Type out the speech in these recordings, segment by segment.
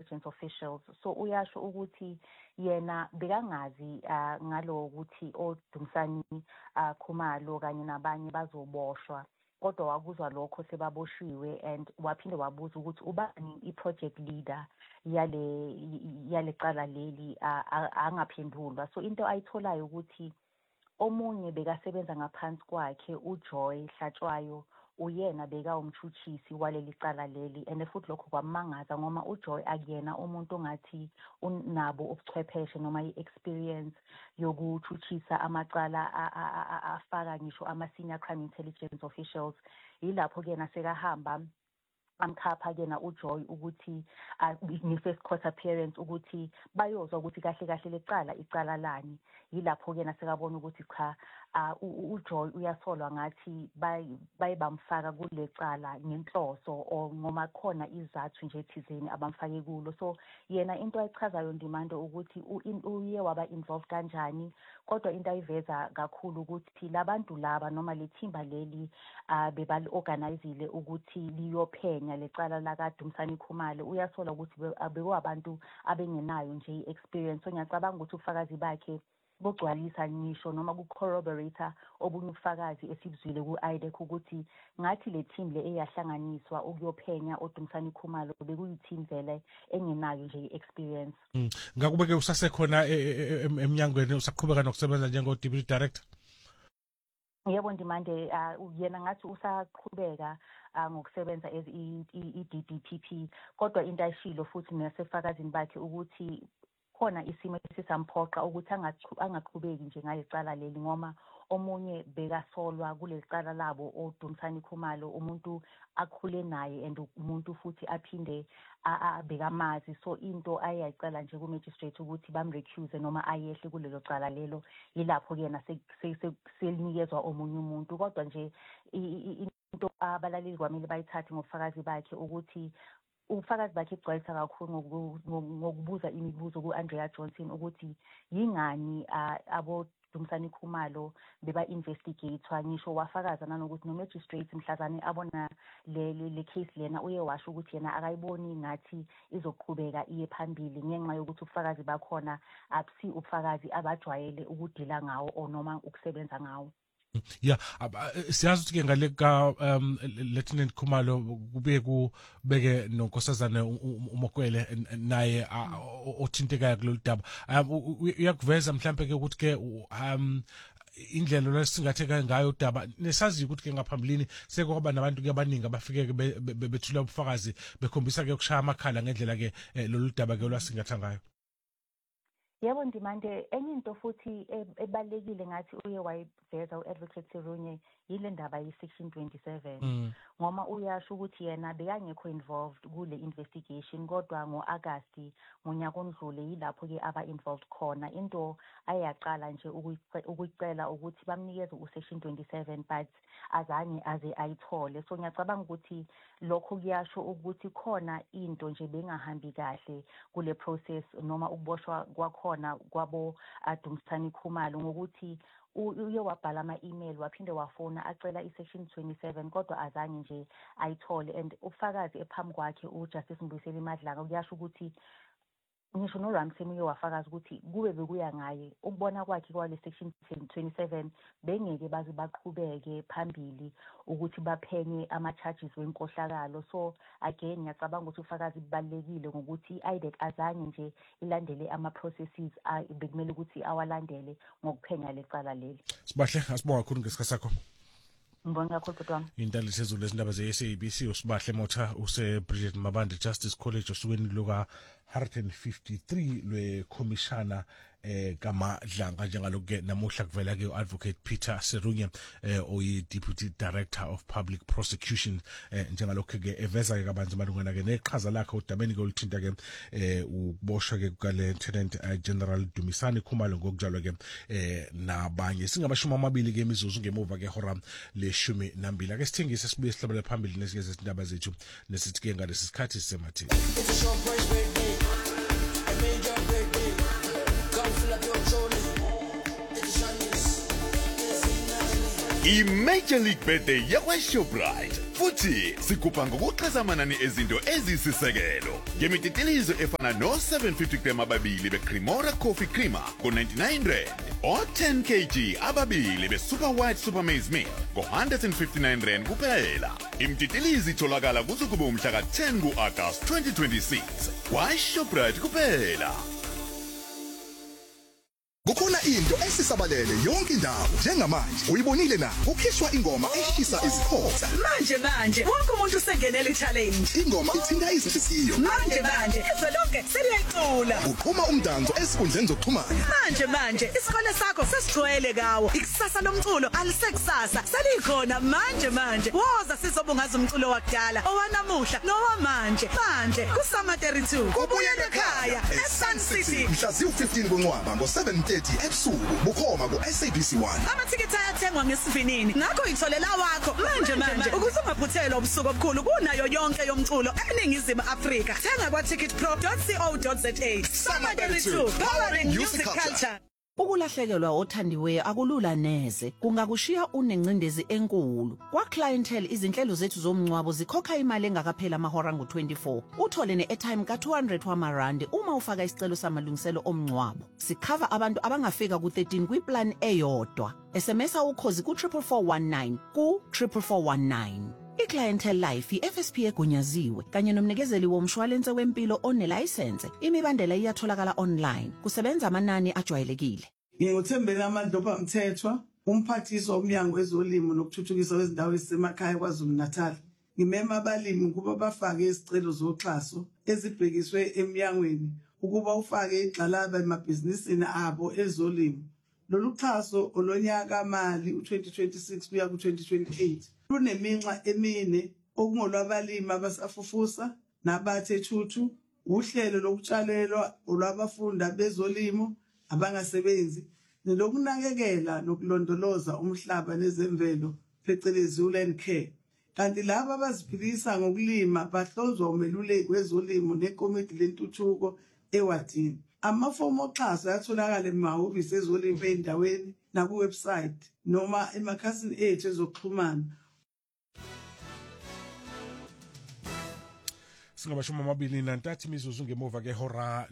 intelligence officials. So uyasho ukuthi yena bekangazi ngalo ukuthi oDumsani Khumalo kanye nabanye bazoboshwa, kodwa wakuzwa lokho sebaboshiwe, and waphinde wabuza ukuthi ubani i-project leader yale qala leli, angaphendulwa. So into ayitholayo ukuthi omunye bekasebenza ngaphansi kwakhe, uJoy Hlatshwayo, uyena bekawumthuthisi waleli qala leli, and futhi lokho kwamangaza ngoba uJoy akuyena umuntu ongathi unabo ubuchwepheshe noma i-experience yokuthuthisa amacala afaka ngisho ama-senior crime intelligence officials. Yilapho kena sekahamba amkhapha kena uJoy ukuthi nge-first court appearance ukuthi bayozwa ukuthi kahle kahle lecala icala lani. Yilapho kena sekabona ukuthi cha, uJoy uyasolwa ngathi bayibamfaka kule cala ngenhloso or ngoma khona izathu nje thizeni abamfake kulo. So yena into ayichazayo Ndimando ukuthi uye waba involved kanjani, kodwa into ayiveza kakhulu ukuthi labantu laba noma lethimba leli bebali organizile ukuthi liyophenya lecala la kaDumsani Khumalo. Uyasola ukuthi bekuwabantu abengenayo nje i-experience. So ngiyacabanga ukuthi ubufakazi bakhe bogcwalisa ngisho noma ku-corroborator obunye ubufakazi esibuzwile ku-IDEC ukuthi ngathi le team le eyahlanganiswa ukuyophenya oDumsani Khumalo bekuyi-team vele engenayo nje i-experience. Ngakube-ke usasekhona emnyangweni, usaqhubeka nokusebenza njengo-deputy director? Yebo Ndimande, yena ngathi usaqhubeka ngokusebenza as i-DDPP, kodwa into ayishilo futhi nasefakazini bakhe ukuthi khona isimo esisamphoqa ukuthi angaqhubeki nje ngalecala leli ngoba omunye bekasolwa kule cala labo oDumsani Khumalo, umuntu akhule naye and umuntu futhi aphinde bekamazi. So into ayayicala nje ku-magistrate ukuthi bamrecuse noma ayehle kulelo cala lelo. Yilapho kena selinikezwa omunye umuntu, kodwa nje into abalaleli kwamele bayithathe ngobufakazi bakhe ukuthi ubufakazi bakhe bugcwalisa kakhulu ngokubuza imibuzo ku-Andrea Johnson ukuthi yingani aboDumsani Khumalo beba-investigator. Ngisho wafakaza nanokuthi no-magistrate mhlazane abona le case lena uye washo ukuthi yena akayiboni ngathi izoqhubeka iye phambili ngenxa yokuthi ubufakazi bakhona abusi ubufakazi abajwayele ukudila ngawo or noma ukusebenza ngawo. Yeah, siyazi ukuthi ke ngale ka Lieutenant Khumalo kube kubeke nonkosazana uMokwele naye othintekayo kulolu daba. Uyakuveza mhlambe ke ukuthi ke indlela lesingatheka ngayo udaba nesazi ukuthi ke ngaphambilini sekwaba nabantu ke abaningi abafike bethula ubufakazi bekhombisa ke ukushaya amakhala ngendlela ke lolu daba ke lwasingatha ngayo. Yebo Ndimande, enye into futhi ebalekile ngathi uye wayiveza u-Advocate Serunye yile ndaba ye-Section 27 ngoma uyasho ukuthi yena bekangekho involved kule investigation, kodwa ngo-Agasti ngonyaka ondlule yilapho-ke aba-involved khona. Into ayaqala nje ukuyicela ukuthi bamnikeze u-Section 27 but azange aze ayithole. So ngiyacabanga ukuthi lokho kuyasho ukuthi khona into nje bengahambi kahle kule process noma ukuboshwa kwakhona kwabo Dumsani Khumalo, ngokuthi uye wabhala ama-email waphinde wafona acela i-Section 27 kodwa azange nje ayithole. And ubufakazi ephambi kwakhe uJustice Mbuyiseni Madlanga kuyasho ukuthi ngisho noRamsey uye wafakaza ukuthi kube bekuya ngaye ukubona kwakhe kwale Section 27 bengeke baze baqhubeke phambili ukuthi baphenye ama-charges wenkohlakalo. So again ngiyacabanga ukuthi ubufakazi bubalulekile ngokuthi i-IDEC azange nje ilandele ama-processes bekumele ukuthi awalandele ngokuphenya lecala leli. Sibahle asibonga kakhulu ngesikhathi sakho. Ngibonga kakhulu butwami. Intali sezulu lezindaba ze-SABC usibahle Motha use-Bridget Mabande Justice College osukweni luka 153 lwe-Commissioner kaMadlanga njengaloku-ke namuhla kuvela-ke u-Advocate Peter Serunye oyi-Deputy Director of Public Prosecution njengalokhu-ke eveza-ke kabanzi malungana-ke neqhaza lakhe udabeni-ke oluthinta-ke ukuboshwa-ke kuka-Lieutenant General Dumisani Khumalo ngokunjalo-ke nabanye. Singamashumi amabili-ke imizuzu ngemuva-ke hora le-12. Ake sithengise sibuye sihlabele phambili nezinye zezindaba zethu nesithi-ke ngalesi sikhathi sisematheni. I-Major League Birthday yakwa-Shoprite futhi sikhupha ngokuxhasa amanani ezinto ezisisekelo ngemititilizo efana no-750 gram ababili be-Cremora Coffee Creamer ngo-99 o-10 kg ababili be-Super White Super Maize Meal ngo-159 kuphela. Imtitilizi itholakala kusukuba umhla ka-10 ku-Agasti 2026 kwa-Shoprite kuphela. Kukhona into esisabalele yonke indawo njengamanje uyibonile na kukhishwa ingoma eshisa izikhotha manje wonke umuntu usengenele i-challenge ingoma ithinta izinhliziyo manje izwe lonke seliyayicula uqhuma umdanso esikhundleni zokuxhumana manje isikole sakho sesijwayele kawo ikusasa lomculo alisekusasa selikhona manje woza sizobungaza umculo wakudala owanamuhla nowamanje kusama 32 kubuyela ekhaya eSun City mhla ziwu-15 kuNcwaba ngo-7:30 ebusuku bukhoma ku-SABC1 amathikithi ayathengwa ngesivinini ngakho itholela wakho manje ukuze ungaphuthelwa ubusuku obukhulu kunayo yonke yomculo eNingizimu Afrika thenga kwa-ticketpro.co.za Summer 32 powering music culture. Ukulahlekelwa othandiweyo akulula neze kungakushiya unencindezi enkulu kwa clientele izinhlelo zethu zomncwabo zikhokha imali engakaphela amahora ngo-24 uthole ne-airtime ka-200 wamarandi uma ufaka isicelo samalungiselo omncwabo sikhava abantu abangafika ku-13 kwiplan eyodwa SMS ukhozi ku-44419 ku-44419 iClientele Life i-FSP egunyaziwe kanye nomnikezeli womshwalense wempilo onelayisense imibandela iyatholakala online kusebenza amanani ajwayelekile. Nginguthembele Amadloba Mthethwa umphathiswa womnyango wezolimo nokuthuthukiswa kwezindawo ezisemakhaya kwaZulu-Natal. Ngimema abalimi ukuba bafake izicelo zoxhaso ezibhekiswe emnyangweni ukuba ufake igxalaba emabhizinisini abo ezolimo. Lolu xhaso olonyaka mali u-2026 kuya ku-2028 luneminxa emine okungolwabalimi abasafufusa nabathe thuthu uhlelo lokutshalelwa olwabafunda bezolimo abangasebenzi nelokunakekela nokulondoloza umhlaba nezemvelo phecelezi uland care kanti laba abaziphilisa ngokulima bahlozwa umeluleki wezolimo nekomiti lentuthuko ewadini. Amafomu oxhaso ayatholakala emahhovisi ezolimo endaweni nakuwebsite noma emakhasini ethu ezokuxhumana. Singabashuma 23 imizuzu ngemuva kehora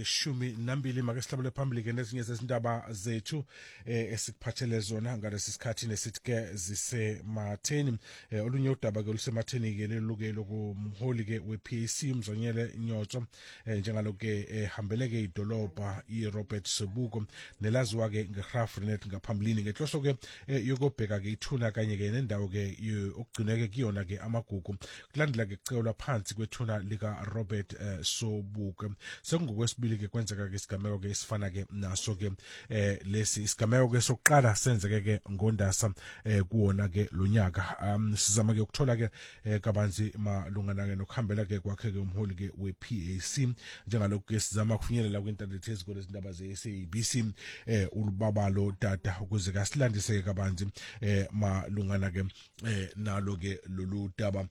le-12 make sihlabele phambili ke nezinye zezindaba zethu esikuphathele zona ngalesi sikhathi nesithi ke zisematheni olunye udaba ke lusematheni ke leluke lokumholi ke wePAC Mzonyele Nyotso njengalo ke ehambeleke idolobha iRobert Sebuko nelaziwa ke ngeGraafrenet ngaphambilini ngenhloso ke yokubheka ke ithuna kanye ke nendawo ke okugcineke kuyona ke amagugu kulandela ke cecelo phansi kwethuna lika Robert Sobuke sekungokwesibili ke kwenzeka ke isigameko ke isifana ke naso ke lesi isigameko ke sokuqala senzeke ke ngondasa kuona ke lonyaka sizama ke ukuthola ke kabanzi malungana ke nokuhambela ke kwakhe ke umholi ke wePAC njengalokho ke sizama kufinyelela kwinternet ezikole izindaba zeSABC ulubabalo data ukuze kasilandise kabanzi malungana ke nalo ke lolu daba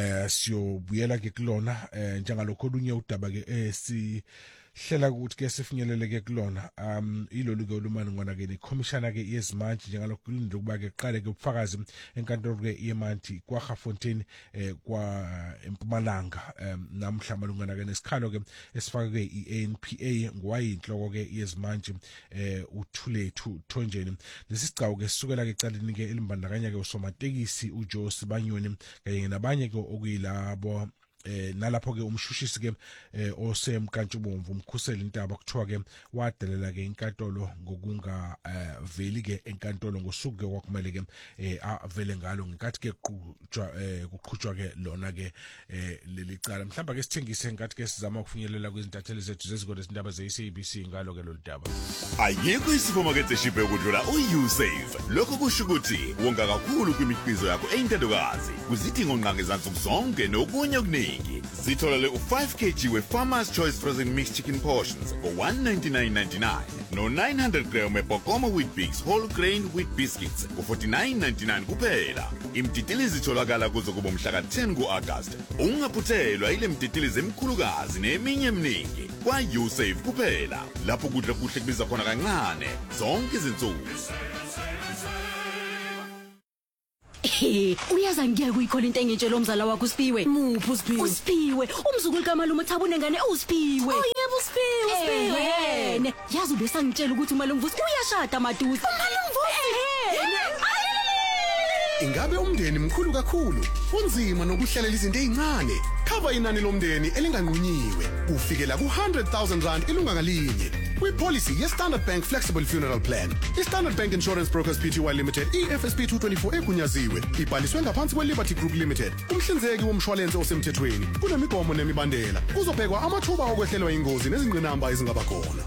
siyobuyela ke kulona njengalokho olunye udaba ke hlela ukuthi ke sifinyeleleke kulona ilolu ke olumani ngona ke ikhomishana ke yezimanje njengalokho kulindele ukuba ke qale ke ubufakazi enkantolo ke yemanti kwa Gafontein kwa eMpumalanga namhla malungana ke nesikhalo ke esifaka ke iANPA ngwayinhloko ke yezimanje uThulethu Thonjeni lesiccawu ke sisukela ke ecaleni ke elimbandakanya ke usomatekisi uJoe Sibanyoni kanye nabanye ke okuyilabo nalapho ke umshushisi ke osemkantshubomvu umkhuseli intaba kuthiwa ke wadelela ke inkantolo ngokunga veli ke enkantolo ngosuku ke kwakumele ke avele ngalo ngenkathi ke kuqhutshwa ke lona ke leli cala mhlamba ke sithengise ngenkathi ke sizama ukufinyelela kwizintatheli zethu zezikole izindaba zeSABC ngalo ke lolu daba. Ayikho i-supermarket eshiphe ukudlula uYouSave. Lokho kusho ukuthi wonga kakhulu kwimikhiqizo yakho eyintandokazi kuzidingo nqange zansuku zonke nokunye okuningi. Zitholele u5 kg we-Farmer's Choice Frozen Mixed Chicken Portions for $199.99 no900 gram we-Bokoma Wheat Bix Whole Grain Wheat Biscuits for $49.99 kuphela. Imtitilizi itholakala kuzo kuba umhla ka-10 ku-Agasti. Ungaphuthelwa ile mtitilizi emkhulukazi neminye eminingi kwa YouSave kuphela lapho kudla kuhle kubiza khona kancane zonke izinsuku. Uyaza ngeke uyikhola into engitshela umzala wakho uSiphiwe. Muphi uSiphiwe? uSiphiwe, umzukulu kaMalume uThabune ngane uSiphiwe. Oh yebo uSiphiwe. Yena, yazi ubesangitshela ukuthi uMalumvusi uyashada maduze. Ingabe umndeni mkhulu kakhulu, unzima nokuhlelela izinto ezincane. Cover inani lomndeni elinganqunyiwe. Ufikela ku R100,000 ilunga ngalinye. Kwipolicy ye-Standard Bank Flexible Funeral Plan. I-Standard Bank Insurance Brokers Pty Limited, EFSP 224 egunyaziwe. Ibhaliswe ngaphansi kwe-Liberty Group Limited. Umhlinzeki womshwalense osemthethweni. Kunemigomo nemibandela. Kuzobhekwa amathuba okwehlelwa ingozi nezingqinamba ezingaba khona.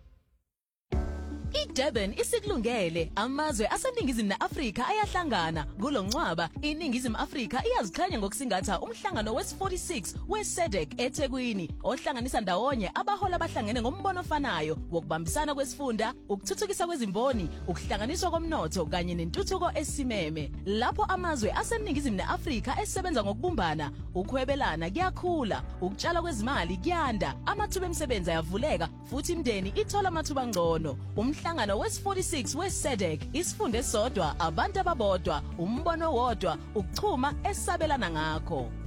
Durban isikulungele amazwe aseningizimu neAfrika ayahlangana kuloncwaba iningizimu Afrika iyazikhanya ngokusingatha umhlangano wes46 weSEDEC eThekwini ohlanganisa ndawonye abahola abahlangene ngombono ofanayo wokubambisana kwesifunda ukuthuthukisa kwezimboni ukuhlanganiswa komnotho kanye nentuthuko esimeme lapho amazwe aseningizimu neAfrika esebenza ngokubumbana ukuhwebelana kuyakhula ukutshala kwezimali kuyanda amathuba emisebenzi ayavuleka futhi imndeni ithola amathuba angcono umhlangano wes46 weSEDEC isifunde sodwa abantu ababodwa umbono wodwa ukuchuma esabelana ngakho